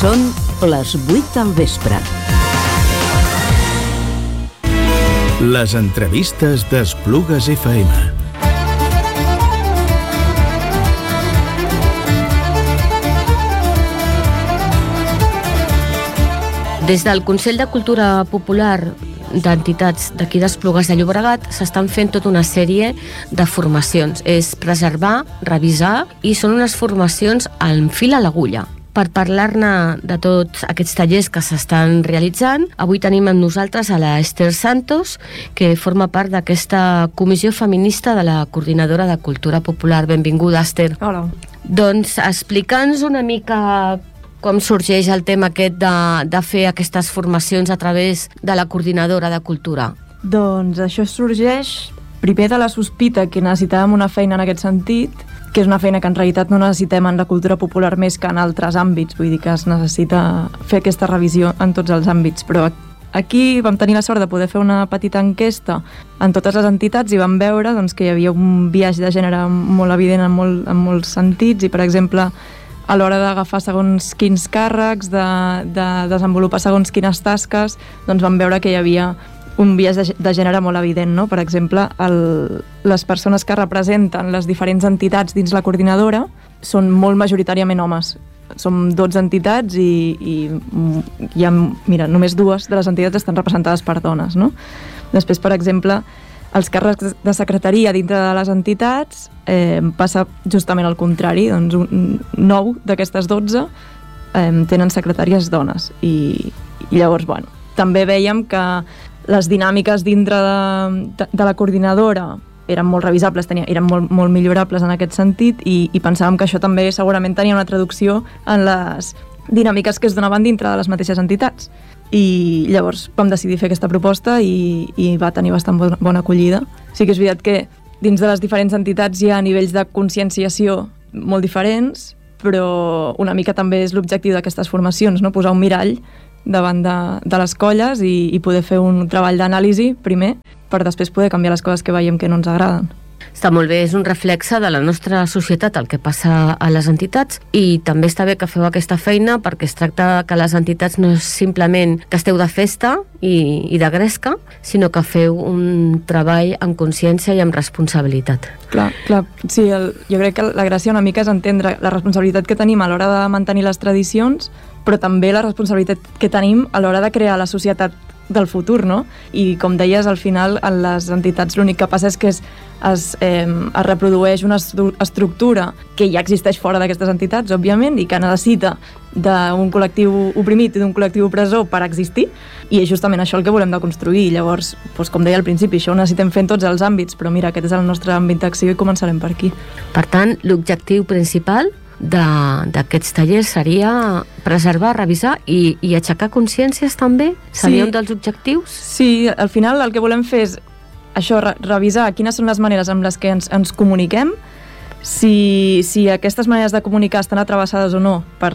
Són les 8 del vespre. Les entrevistes d'Esplugues FM. Des del Consell de Cultura Popular d'entitats d'aquí d'Esplugues de Llobregat s'estan fent tota una sèrie de formacions. És preservar, revisar, i són unes formacions al fil a l'agulla. Per parlar-ne de tots aquests tallers que s'estan realitzant, avui tenim amb nosaltres a la Esther Santos, que forma part d'aquesta comissió feminista de la Coordinadora de Cultura Popular. Benvinguda, Esther. Hola. Doncs explica'ns una mica com sorgeix el tema aquest de fer aquestes formacions a través de la Coordinadora de Cultura. Doncs això sorgeix primer de la sospita que necessitàvem una feina en aquest sentit, que és una feina que en realitat no necessitem en la cultura popular més que en altres àmbits, vull dir que es necessita fer aquesta revisió en tots els àmbits, però aquí vam tenir la sort de poder fer una petita enquesta en totes les entitats i vam veure doncs, que hi havia un biaix de gènere molt evident en molts sentits, i per exemple a l'hora d'agafar segons quins càrrecs, de desenvolupar segons quines tasques, doncs vam veure que hi havia un biaix de gènere molt evident, no? Per exemple, les persones que representen les diferents entitats dins la coordinadora són molt majoritàriament homes. Som 12 entitats i hi ha, mira, només 2 de les entitats estan representades per dones, no? Després, per exemple, els càrrecs de secretaria dintre de les entitats passa justament al contrari, doncs 9 d'aquestes 12 tenen secretàries dones i llavors, bueno, també veiem que les dinàmiques dintre de la coordinadora eren molt revisables, eren molt millorables en aquest sentit i pensàvem que això també segurament tenia una traducció en les dinàmiques que es donaven dintre de les mateixes entitats. I llavors vam decidir fer aquesta proposta i va tenir bastant bona acollida. Sí que és veritat que dins de les diferents entitats hi ha nivells de conscienciació molt diferents, però una mica també és l'objectiu d'aquestes formacions, no? Posar un mirall davant de les colles i poder fer un treball d'anàlisi primer, per després poder canviar les coses que veiem que no ens agraden. Està molt bé, és un reflexe de la nostra societat el que passa a les entitats, i també està bé que feu aquesta feina perquè es tracta que les entitats no és simplement que esteu de festa i de gresca, sinó que feu un treball amb consciència i amb responsabilitat. Clar, sí, jo crec que la gràcia una mica és entendre la responsabilitat que tenim a l'hora de mantenir les tradicions, però també la responsabilitat que tenim a l'hora de crear la societat del futur, no? I com deies, al final en les entitats l'únic que passa és que es reprodueix una estructura que ja existeix fora d'aquestes entitats, òbviament, i que necessita d'un col·lectiu oprimit i d'un col·lectiu opressor per existir, i és justament això el que volem de construir. Llavors, doncs, com deia al principi, això ho necessitem fer en tots els àmbits, però mira, aquest és el nostre àmbit d'acció i començarem per aquí. Per tant, l'objectiu principal d'aquests tallers seria preservar, revisar i aixecar consciències també? Seria un dels objectius? Sí, al final el que volem fer és això, revisar quines són les maneres amb les que ens comuniquem, si aquestes maneres de comunicar estan travessades o no per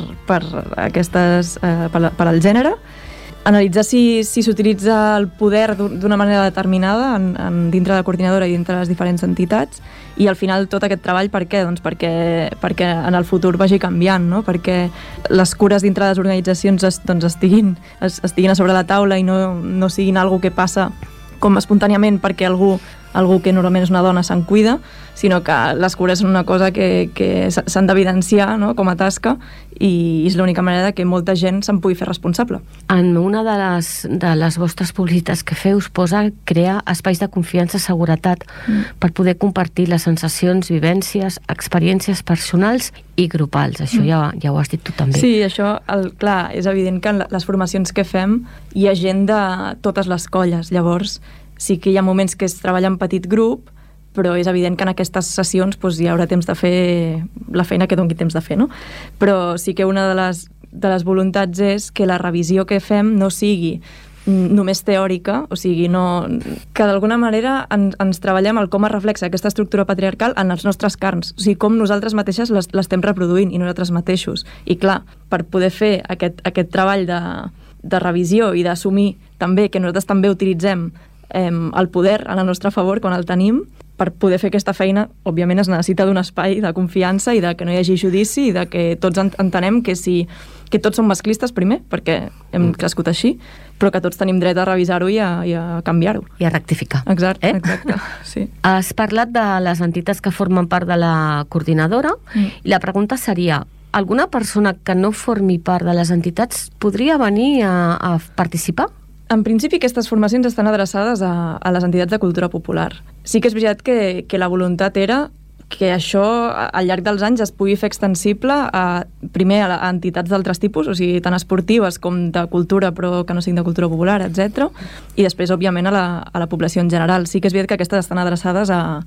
al gènere, analitzar si s'utilitza el poder d'una manera determinada dintre de la coordinadora i dintre de les diferents entitats, i al final tot aquest treball per què? Doncs perquè en el futur vagi canviant, no? Perquè les cures dintre de les organitzacions estiguin a sobre la taula i no siguin algo que passa com espontàniament perquè algú que normalment és una dona se'n cuida, sinó que les cures són una cosa que s'han d'evidenciar, no? Com a tasca, i és l'única manera que molta gent se'n pugui fer responsable. En una de les vostres publicitats que feu us posa crear espais de confiança i seguretat per poder compartir les sensacions, vivències, experiències personals i grupals. Això ja ho has dit tu també. Sí, això, clar, és evident que en les formacions que fem hi ha gent de totes les colles. Llavors, sí que hi ha moments que es treballa en petit grup, però és evident que en aquestes sessions hi haurà temps de fer la feina que doni temps de fer, no? Però sí que una de les voluntats és que la revisió que fem no sigui només teòrica, o sigui, que d'alguna manera ens treballem el com es reflexa aquesta estructura patriarcal en els nostres carns, o sigui, com nosaltres mateixes l'estem reproduint i nosaltres mateixos. I clar, per poder fer aquest treball de revisió i d'assumir també que nosaltres també utilitzem el poder a la nostra favor quan el tenim, per poder fer aquesta feina, òbviament es necessita d'un espai de confiança i de que no hi hagi judici i de que tots entenem que tots som masclistes primer, perquè hem crescut així, però que tots tenim dret a revisar-ho i a canviar-ho. I a rectificar. Exacte, sí. Has parlat de les entitats que formen part de la coordinadora i la pregunta seria, alguna persona que no formi part de les entitats podria venir a participar? En principi, aquestes formacions estan adreçades a les entitats de cultura popular. Sí que és veritat que la voluntat era que això, al llarg dels anys, es pugui fer extensible primer a entitats d'altres tipus, o sigui, tant esportives com de cultura, però que no siguin de cultura popular, etc. I després, òbviament, a la població en general. Sí que és veritat que aquestes estan adreçades a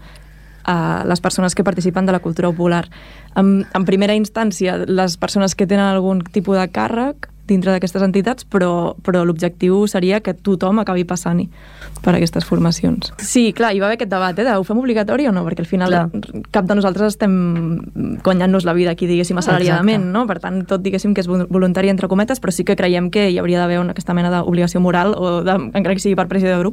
les persones que participen de la cultura popular. En primera instància, les persones que tenen algun tipus de càrrec dintre d'aquestes entitats, però l'objectiu seria que tothom acabi passant-hi per aquestes formacions. Sí, clar, hi va haver aquest debat, ho fem obligatori o no? Perquè al final cap de nosaltres estem guanyant-nos la vida aquí, diguéssim, assalariadament, no? Per tant, tot diguéssim que és voluntari entre cometes, però sí que creiem que hi hauria d'haver aquesta mena d'obligació moral, encara que sigui per pressió de grup.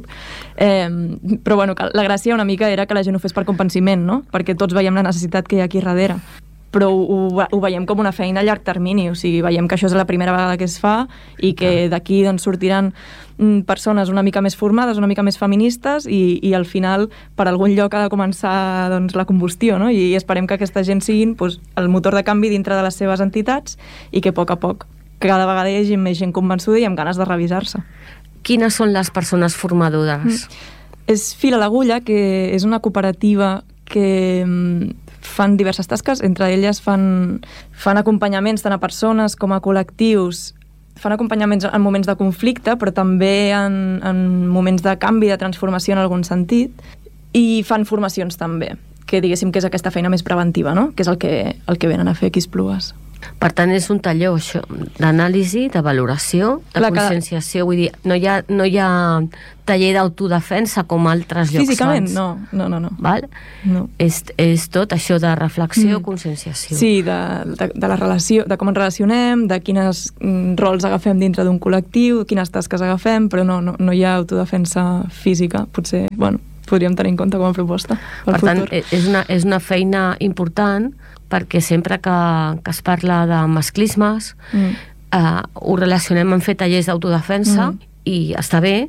Però bueno, la gràcia una mica era que la gent ho fes per convenciment, no? Perquè tots veiem la necessitat que hi ha aquí darrere. Però ho veiem com una feina a llarg termini, o sigui, veiem que això és la primera vegada que es fa i que d'aquí doncs, sortiran persones una mica més formades, una mica més feministes i al final per algun lloc ha de començar doncs, la combustió, no? I esperem que aquesta gent siguin doncs, el motor de canvi dintre de les seves entitats i que a poc cada vegada hi hagi més gent convençuda i amb ganes de revisar-se. Quines són les persones formadores? És Fil a l'Agulla, que és una cooperativa que fan diverses tasques, entre elles fan acompanyaments tant a persones com a col·lectius, fan acompanyaments en moments de conflicte, però també en moments de canvi, de transformació en algun sentit, i fan formacions també, que diguéssim que és aquesta feina més preventiva, no? Que és el que venen a fer aquí a Esplugues. Per tant, és un taller d'anàlisi, de valoració, de conscienciació. Vull dir, no hi ha taller d'autodefensa com altres llocs. Físicament, no. Val? No. És tot això de reflexió, conscienciació. Sí, de la relació, de com ens relacionem, de quines rols agafem dintre d'un col·lectiu, quines tasques agafem, però no hi ha autodefensa física. Potser, podríem tenir en compte com a proposta pel futur. Per tant, és una feina important perquè sempre que es parla de masclismes ho relacionem amb fer tallers d'autodefensa i està bé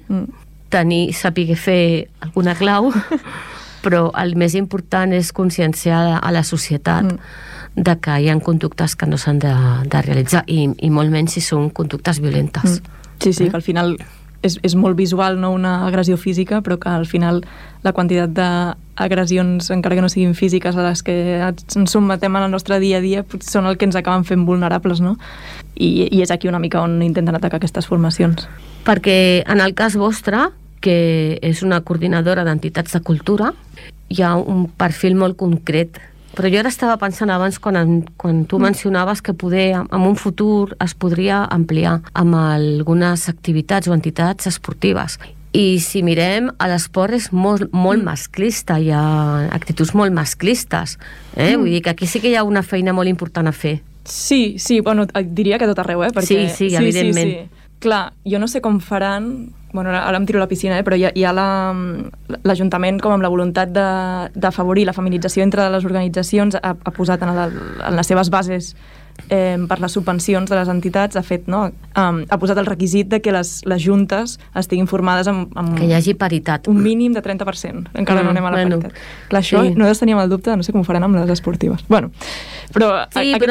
saber fer alguna clau però el més important és conscienciar a la societat de que hi ha conductes que no s'han de realitzar i molt menys si són conductes violentes. Sí, que al final és molt visual, no una agressió física, però que al final la quantitat d'agressions, encara que no siguin físiques, a les que ens sotmetem en el nostre dia a dia, són el que ens acaben fent vulnerables, no? I és aquí una mica on intenten atacar aquestes formacions. Perquè en el cas vostre, que és una coordinadora d'entitats de cultura, hi ha un perfil molt concret. Però jo ara estava pensant abans quan tu mencionaves que poder en un futur es podria ampliar amb algunes activitats o entitats esportives. I si mirem, l'esport és molt masclista, hi ha actituds molt masclistes. Vull dir que aquí sí que hi ha una feina molt important a fer. Sí, diria que tot arreu, perquè... Sí, evidentment. Sí. Clar, jo no sé com faran... Ara em tiro a la piscina, però hi ha l'Ajuntament com amb la voluntat d'afavorir la feminització entre les organitzacions, ha posat en les seves bases per les subvencions de les entitats, ha posat el requisit de que les juntes estiguin formades amb que hi hagi paritat. Un mínim de 30%. Encara no anem a la paritat. Clar, això nosaltres teníem el dubte, no sé com ho faran amb les esportives. Però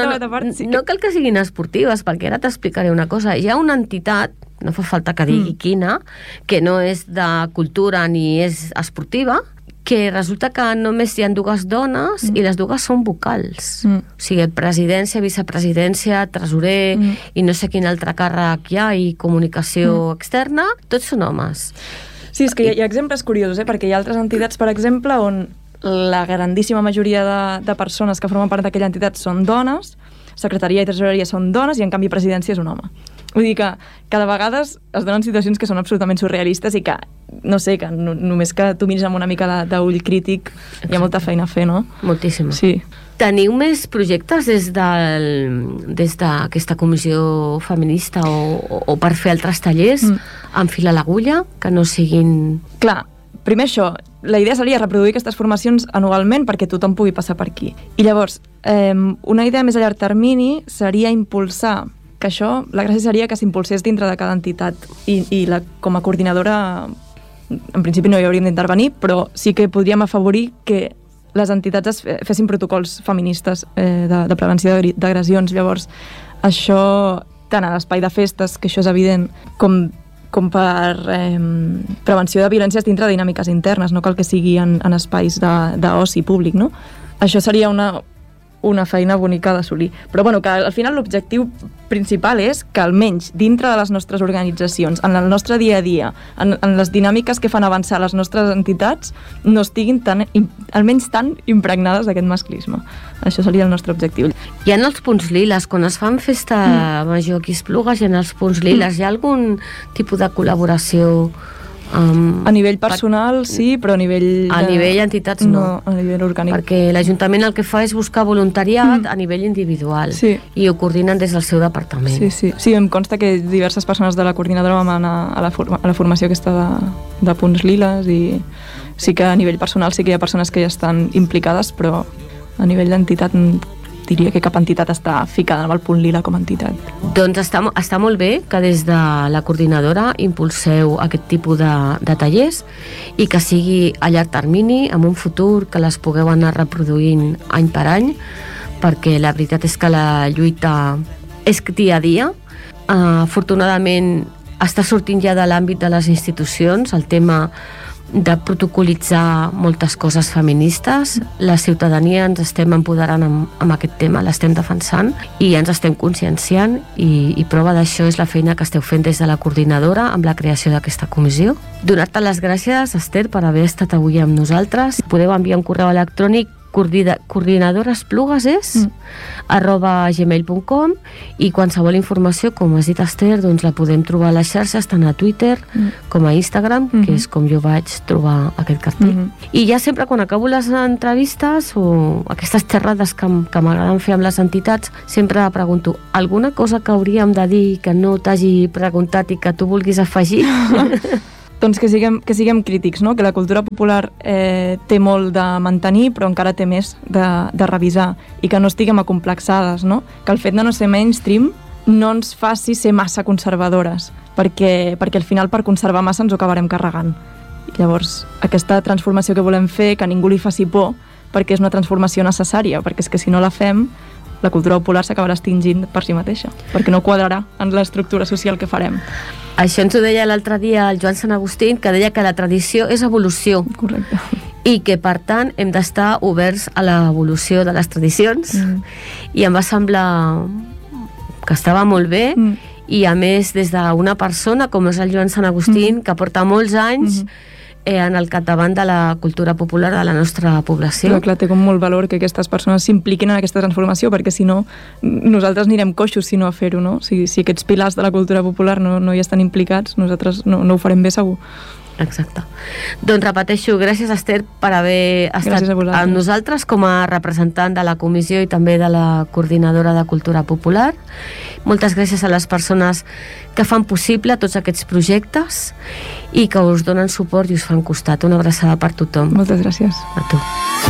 no cal que siguin esportives, perquè ara t'explicaré una cosa. Hi ha una entitat, no fa falta que digui quina, que no és de cultura ni és esportiva, que resulta que només hi ha dues dones i les dues són vocals. O sigui, presidència, vicepresidència, tresorer i no sé quin altre càrrec hi ha i comunicació externa, tots són homes. Sí, és que hi ha exemples curiosos, perquè hi ha altres entitats, per exemple, on la grandíssima majoria de persones que formen part d'aquella entitat són dones, secretaria i tresoreria són dones i en canvi presidència és un home. Vull dir que cada vegada es donen situacions que són absolutament surrealistes i que, no sé, que només que tu miris amb una mica d'ull crític hi ha molta feina a fer, no? Moltíssima. Sí. Teniu més projectes des d'aquesta comissió feminista o per fer altres tallers amb Fil a l'Agulla que no siguin... Clar, primer això, la idea seria reproduir aquestes formacions anualment perquè tothom pugui passar per aquí. I llavors, una idea més a llarg termini seria impulsar, que això, la gràcia seria que s'impulsés dintre de cada entitat i com a coordinadora, en principi no hi hauríem d'intervenir, però sí que podríem afavorir que les entitats fessin protocols feministes de prevenció d'agressions. Llavors, això, tant a l'espai de festes, que això és evident, com per prevenció de violències dintre de dinàmiques internes, no cal que sigui en espais d'oci públic, no? Això seria una feina bonica d'assolir. Però bueno, que al final l'objectiu principal és que almenys dintre de les nostres organitzacions, en el nostre dia a dia, en les dinàmiques que fan avançar les nostres entitats, no estiguin almenys tan impregnades d'aquest masclisme. Això seria el nostre objectiu. Hi ha els punts liles, quan es fan festa major aquí a Esplugues, hi ha els punts liles, hi ha algun tipus de col·laboració? A nivell personal sí, però a nivell... A nivell entitats no. A nivell orgànic. Perquè l'Ajuntament el que fa és buscar voluntariat a nivell individual i ho coordinen des del seu departament. Sí, em consta que diverses persones de la coordinadora vam anar a la formació aquesta de punts liles i sí que a nivell personal sí que hi ha persones que ja estan implicades, però a nivell d'entitat diria que cap entitat està ficada en el punt lila com a entitat. Doncs està molt bé que des de la coordinadora impulseu aquest tipus de tallers i que sigui a llarg termini, en un futur, que les pugueu anar reproduint any per any, perquè la veritat és que la lluita és dia a dia. Afortunadament està sortint ja de l'àmbit de les institucions el tema de protocolitzar moltes coses feministes. La ciutadania ens estem empoderant amb aquest tema, l'estem defensant i ens estem conscienciant i prova d'això és la feina que esteu fent des de la coordinadora amb la creació d'aquesta comissió. Donar-te les gràcies, Esther, per haver estat avui amb nosaltres. Podeu enviar un correu electrònic coordinadoresplugues @gmail.com i qualsevol informació, com has dit, Esther, doncs la podem trobar a les xarxes, tant a Twitter com a Instagram, que és com jo vaig trobar aquest cartell. I ja sempre quan acabo les entrevistes o aquestes xerrades que m'agraden fer amb les entitats, sempre pregunto alguna cosa que hauríem de dir que no t'hagi preguntat i que tu vulguis afegir? Doncs que siguem crítics, no? Que la cultura popular té molt de mantenir, però encara té més de revisar, i que no estiguem acomplexades, no? Que el fet de no ser mainstream no ens faci ser massa conservadores, perquè al final per conservar massa ens ho acabarem carregant. I llavors, aquesta transformació que volem fer, que ningú li faci por, perquè és una transformació necessària, perquè és que si no la fem, la cultura popular s'acabarà extingint per si mateixa, perquè no quadrarà en l'estructura social que farem. Això ens ho deia l'altre dia el Joan Sant Agustín, que deia que la tradició és evolució. Correcte. I que, per tant, hem d'estar oberts a l'evolució de les tradicions. I em va semblar que estava molt bé, i a més des d'una persona com és el Joan Sant Agustín, que porta molts anys en el capdavant de la cultura popular de la nostra població. Clar, té com molt valor que aquestes persones s'impliquin en aquesta transformació, perquè si no, nosaltres anirem coixos si no a fer-ho, no? Si aquests pilars de la cultura popular no hi estan implicats, nosaltres no ho farem bé segur. Exacte. Doncs repeteixo, gràcies, Esther, per haver estat amb nosaltres com a representant de la comissió i també de la coordinadora de cultura popular. Moltes gràcies a les persones que fan possible tots aquests projectes i que us donen suport i us fan costat. Una abraçada per tothom. Moltes gràcies. A tu.